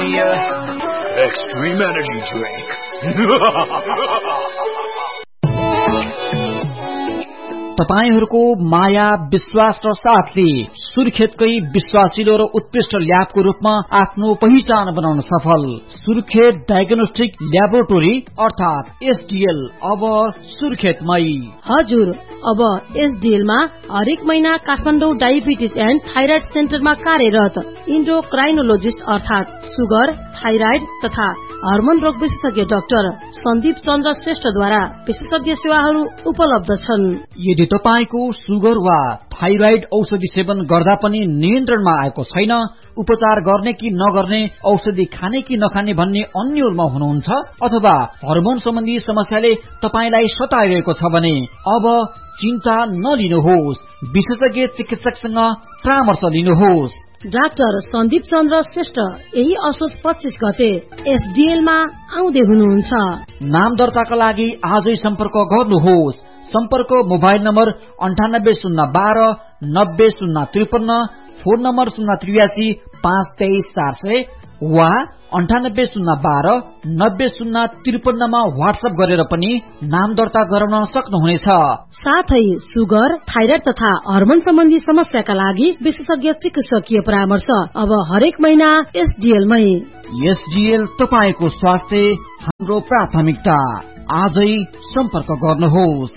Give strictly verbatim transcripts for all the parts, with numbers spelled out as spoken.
Extreme Energy Drink. तपाईहरुको माया विश्वास र साथले सुर्खेतकै विश्वासिलो र उत्कृष्ट ल्याबको रूपमा आफ्नो पहिचान बनाउन सफल सुर्खेत डायग्नोस्टिक ल्याबोरेटोरी अर्थात एसडीएल अब सुर्खेतमै। हजुर, अब एसडीएल मा हरेक महिना काठमाडौँ डायबिटिज एन्ड थाइराइड सेन्टरमा कार्यरत इन्डोक्राइनोलोजिस्ट अर्थात सुगर, थाइराइड तथा हार्मोन रोग विशेषज्ञ डाक्टर सन्दीप चन्द्र श्रेष्ठद्वारा विशेषज्ञ सेवाहरू उपलब्ध छन्। यदि तपाईको सुगर वा थाइराइड औषधि सेवन गर्दा पनि नियन्त्रणमा आएको छैन, उपचार गर्ने कि नगर्ने, औषधि खाने कि नखाने भन्ने अन्योलमा हुनुहुन्छ, अथवा हार्मोन सम्बन्धी समस्याले तपाईलाई सताइरहेको छ भने अब चिन्ता नलिनुहोस्, विशेषज्ञ चिकित्सकसँग परामर्श लिनुहोस्। डाक्टर सन्दीप चन्द्र श्रेष्ठ यही असोज पच्चीस गते एसडीएल मा आउँदै हुनुहुन्छ। नाम दर्ताका लागि आजै सम्पर्क गर्नुहोस्। सम्पर्क मोबाइल नम्बर अन्ठानब्बे शून्य बाह्र नब्बे शून्य त्रिपन्न, फोन नम्बर शून्य त्रियासी पाँच तेइस चार सय वा अन्ठानब्बे शून्य बाह्र नब्बे शून्य त्रिपन्नमा व्हाट्सएप गरेर पनि नाम दर्ता गराउन सक्नुहुनेछ। साथै सुगर, थाइराइड तथा हार्मोन सम्बन्धी समस्याका लागि विशेषज्ञ चिकित्सकीय परामर्श अब हरेक महिना एसडीएलमै। एसडीएल तपाईको स्वास्थ्य हाम्रो प्राथमिकता। आजै सम्पर्क गर्नुहोस्।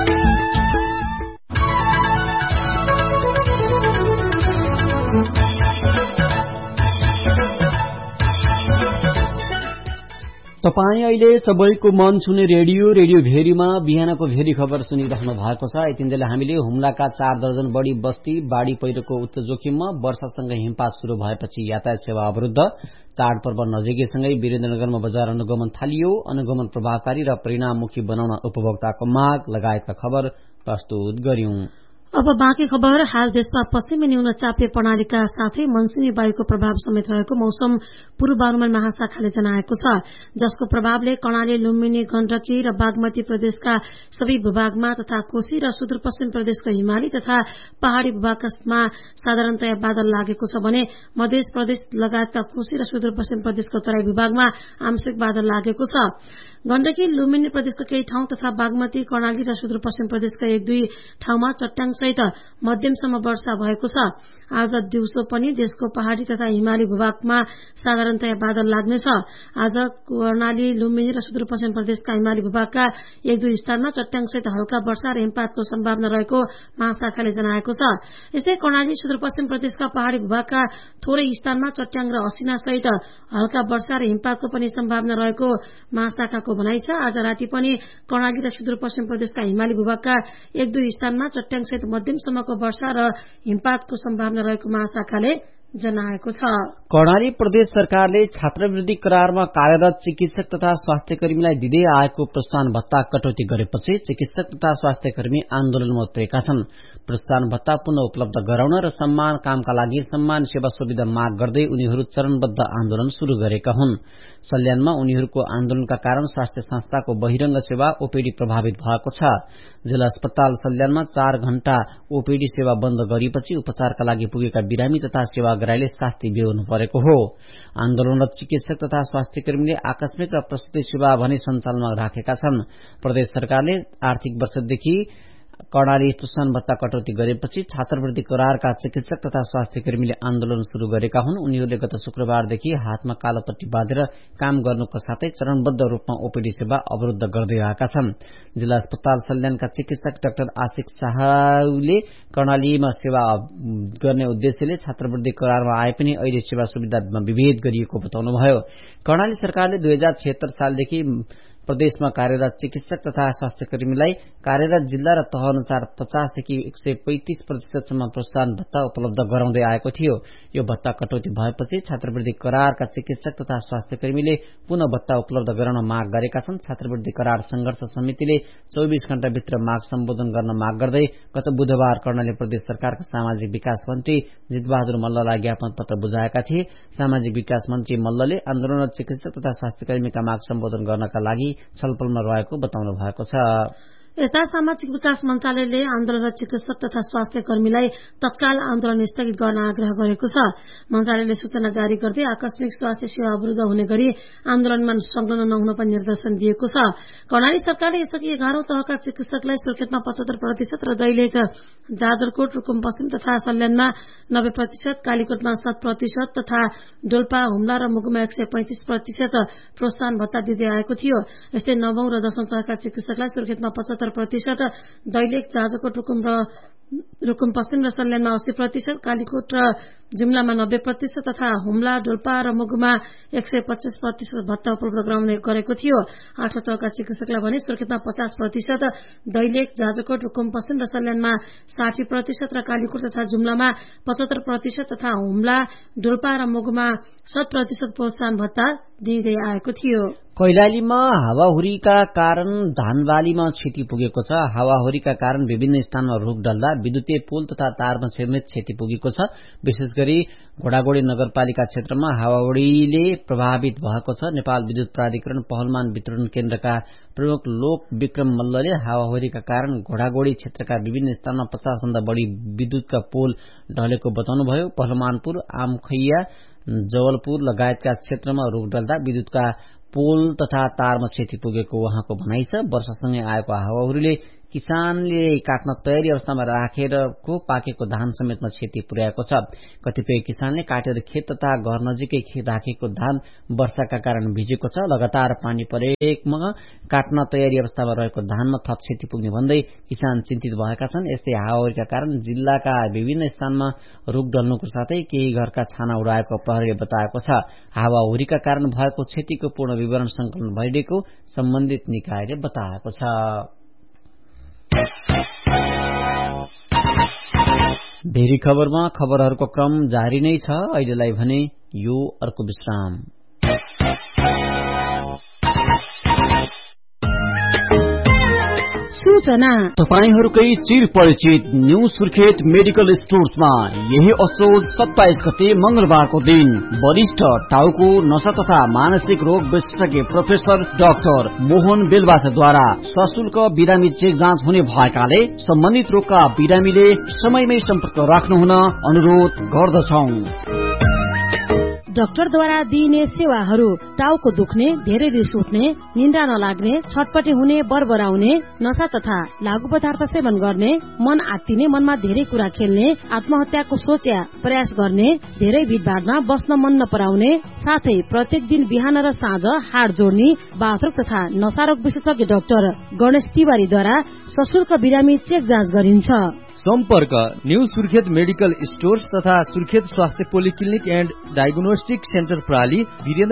तपाई अहिले सबैको मन छुने रेडियो रेडियो भेरीमा बिहानको भेरी खबर सुनिरहनु भएको छ। यतिन्जेल हामीले हुम्लाका चार दर्जन बढी बस्ती बाढ़ी पहिरोको उच्च जोखिममा वर्षासँगै हिमपात शुरू भएपछि यातायात सेवा अवरुद्ध, चाडपर्व नजिकैसँगै वीरेन्द्रनगरमा बजार अनुगमन थालियो, अनुगमन प्रभावकारी र परिणाममुखी बनाउन उपभोक्ताको माग लगायतका खबर प्रस्तुत गर्यौं। अब बाँकी खबर। हाल देशमा पश्चिमी न्यून चापे प्रणालीका साथै मनसुनी वायुको प्रभाव समेत रहेको मौसम पूर्वानुमान महाशाखाले जनाएको छ, जसको प्रभावले कर्णाली, लुम्बिनी, गण्डकी र बागमती प्रदेशका सबै भूभागमा तथा कोशी र सुदूरपश्चिम प्रदेशको हिमाली तथा पहाड़ी भूभागमा साधारणतया बादल लागेको छ भने मध्य प्रदेश लगायतका कोशी र सुदूरपश्चिम प्रदेशको तराई भूभागमा आंशिक बादल लागेको छ। गण्डकी, लुम्बिनी प्रदेशका केही ठाउँ तथा बागमती, कर्णाली र सुदूरपश्चिम प्रदेशका एक दुई ठाउँमा चट्टाङ सहित मध्यमसम्म वर्षा भएको छ। आज दिउँसो पनि देशको पहाड़ी तथा हिमाली भूभागमा साधारणतया बादल लाग्नेछ। आज कर्णाली, लुम्बिनी र सुदूरपश्चिम प्रदेशका हिमाली भूभागका एक दुई स्थानमा चट्टाङ सहित हल्का वर्षा र हिमपातको सम्भावना रहेको महाशाखाले जनाएको छ। यस्तै कर्णाली, सुदूरपश्चिम प्रदेशका पहाड़ी भूभागका थोरै स्थानमा चट्टाङ र असिना सहित हल्का वर्षा र हिमपातको पनि सम्भावना रहेको महाशाखाको भनाइ छ। आज राति पनि कर्णाली र सुदूरपश्चिम प्रदेशका हिमाली भूभागका एक दुई स्थानमा चट्टाङ सहित मध्यमसम्मको वर्षा र हिमपातको सम्भावना रहेको महाशाखाले जनाएको छ। कर्णाली प्रदेश सरकारले छात्रवृत्ति करारमा कार्यरत चिकित्सक तथा स्वास्थ्य कर्मीलाई दिँदै आएको प्रोत्साहन भत्ता कटौती गरेपछि चिकित्सक तथा स्वास्थ्य कर्मी आन्दोलनमा उत्रेका छन्। प्रोत्साहन भत्ता पुनः उपलब्ध गराउन र सम्मान कामका लागि सम्मान सेवा सुविधा माग गर्दै उनीहरू चरणबद्ध आन्दोलन शुरू गरेका हुन्। सल्यानमा उनीहरूको आन्दोलनका कारण स्वास्थ्य संस्थाको बहिरंग सेवा ओपीडी प्रभावित भएको छ। जिल्ला अस्पताल सल्यानमा चार घण्टा ओपीडी सेवा बन्द गरिएपछि उपचारका लागि पुगेका बिरामी तथा सेवाग्राहीले शास्ति बेहोर्नु परेको हो। आन्दोलनरत चिकित्सक तथा स्वास्थ्य कर्मीले आकस्मिक र प्रस्तुति सेवा भने सञ्चालनमा राखेका छन्। प्रदेश सरकारले आर्थिक वर्षदेखि कर्णाली प्रोत्साहन भत्ता कटौती गरेपछि छात्रवृत्ति करारका चिकित्सक तथा स्वास्थ्य कर्मीले आन्दोलन शुरू गरेका हुन्। उनीहरूले गत शुक्रबारदेखि हातमा कालो पट्टी बाँधेर काम गर्नुका साथै चरणबद्ध रूपमा ओपीडी सेवा अवरुद्ध गर्दै आएका छन्। जिल्ला अस्पताल सल्यानका चिकित्सक डाक्टर आशिक शाहले कर्णालीमा सेवा गर्ने उद्देश्यले छात्रवृत्ति करारमा आए पनि अहिले सेवा सुविधामा विभेद गरिएको बताउनुभयो। कर्णाली सरकारले दुई हजार छिहत्तर सालदेखि प्रदेशमा कार्यरत चिकित्सक तथा स्वास्थ्य कर्मीलाई कार्यरत जिल्ला र तह अनुसार पचासदेखि एक सय पैंतिस प्रतिशतसम्म प्रोत्साहन भत्ता उपलब्ध गराउँदै आएको थियो। यो भत्ता कटौती भएपछि छात्रवृत्ति करारका चिकित्सक तथा स्वास्थ्य कर्मीले पुनः भत्ता उपलब्ध गराउन माग गरेका छन्। छात्रवृत्ति करार संघर्ष समितिले चौबीस घण्टाभित्र माग सम्बोधन गर्न माग गर्दै गत बुधबार कर्णाली प्रदेश सरकारका सामाजिक विकास मन्त्री जितबहादुर मल्ललाई ज्ञापन पत्र बुझाएका थिए। सामाजिक विकास मन्त्री मल्लले आन्दोलनरत चिकित्सक तथा स्वास्थ्य कर्मीका माग सम्बोधन गर्नका लागि छलफलमा रहेको बताउनु भएको छ। यता सामाजिक विकास मन्त्रालयले आन्दोलनरत चिकित्सक तथा स्वास्थ्य कर्मीलाई तत्काल आन्दोलन स्थगित गर्न आग्रह गरेको छ। मन्त्रालयले सूचना जारी गर्दै आकस्मिक स्वास्थ्य सेवा अवरुद्ध हुने गरी आन्दोलनमा संलग्न नहुन पनि निर्देशन दिएको छ। कर्णाली सरकारले यसअघि एघारौं तहका चिकित्सकलाई सुर्खेतमा पचहत्तर प्रतिशत र दैलेख जाजरकोट रुकुम पश्चिम तथा सल्यानमा नब्बे प्रतिशत, कालीकोटमा शत प्रतिशत तथा डोल्पा हुम्ला र मुगुमा एक सय पैंतिस प्रतिशत प्रोत्साहन भत्ता दिँदै आएको थियो। यस्तै नवौं र दशौं तहका चिकित्सकलाई सुर्खेतमा पचहत्तर प्रतिशत, दैलेख जाजरकोट रुकुम र रुकुम पश्चिम र सल्यानमा अस्सी प्रतिशत, कालीकोट र जुम्लामा नब्बे प्रतिशत तथा हुम्ला, डोल्पा र मुगुमा एक सय पचास प्रतिशत भत्ता उपलब्ध गराउने गरेको थियो। आठौं तहका चिकित्सकलाई भने सुर्खेतमा पचास प्रतिशत, दैलेख जाजरकोट रुकुम पश्चिम र सल्यानमा साठी प्रतिशत र कालीकोट तथा जुम्लामा पचहत्तर प्रतिशत तथा हुम्ला, डोल्पा र मुगुमा शत प्रतिशत प्रोत्साहन भत्ता दिँदै आएको थियो। कैलालीमा हावाहुरीका कारण धानबालीमा क्षति पुगेको छ। हावाहुरीका कारण विभिन्न स्थानमा रुख डल्दा विद्युतीय पुल तथा तारमा समेत क्षति पुगेको छ। विशेष गरी घोडागोडी नगरपालिका क्षेत्रमा हावाहुरीले प्रभावित भएको छ। नेपाल विद्युत प्राधिकरण पहलमान वितरण केन्द्रका प्रमुख लोक विक्रम मल्लले हावाहुरीका कारण घोडागोडी क्षेत्रका विभिन्न स्थानमा पचास भन्दा बढ़ी विद्युतका पोल ढलेको बताउनुभयो। पहलमानपुर, आमखैया, जवलपुर लगायतका क्षेत्रमा रुख डल्दा विद्युतका पोल तथा तारमा क्षति पुगेको उहाँको भनाइ छ। वर्षासँगै आएको हावाहुरीले किसानले काट्न तयारी अवस्थामा राखेरको पाकेको धान समेतमा क्षति पुर्याएको छ। कतिपय किसानले काटेर खेत तथा घर नजिकै राखेको धान वर्षाका कारण भिजेको छ। लगातार पानी परेमा काट्न तयारी अवस्थामा रहेको धानमा थप क्षति पुग्ने भन्दै किसान चिन्तित भएका छन्। यस्तै हावाहुरीका कारण जिल्लाका विभिन्न स्थानमा रुख डल्नुको साथै केही घरका छाना उडाएको प्रहरीले बताएको छ। हावाहुरीका कारण भएको क्षतिको पूर्ण विवरण संकलन भइरहेको सम्बन्धित निकायले बताएको छ। भेरी खबरमा खबरहरूको क्रम जारी नै छ। अहिलेलाई भने यो अर्को विश्राम। सूचना तपाईहरूकै चिर परिचित न्यू सुर्खेत मेडिकल स्टोर्समा यही असोज सत्ताइस गते मंगलबारको दिन वरिष्ठ टाउको नशा तथा मानसिक रोग विशेषज्ञ प्रोफेसर डाक्टर मोहन बेलवासद्वारा सशुल्क बिरामी चेक जाँच हुने भएकाले सम्बन्धित रोगका बिरामीले समयमै सम्पर्क राख्नुहुन अनुरोध गर्दछौ। डाक्टरद्वारा दिइने सेवाहरू टाउको दुख्ने, धेरै रिस उठ्ने, निन्द्रा नलाग्ने, छटपटी हुने, बरबराउने, नशा तथा लागू पदार्थ सेवन गर्ने, मन आत्तिने, मनमा धेरै कुरा खेल्ने, आत्महत्याको सोच या प्रयास गर्ने, धेरै भिडभाडमा बस्न मन नपराउने, साथै प्रत्येक दिन बिहान र साँझ हाड जोड्ने, बाथरुम तथा नशारोग विशेषज्ञ डाक्टर गणेश तिवारीद्वारा सशुल्क बिरामी चेक जाँच गरिन्छ। सम्पर्क न्यू सुर्खेत मेडिकल स्टोर्स तथा सुर्खेत स्वास्थ्य polyclinic and diagnostic centre प्राली, Birendra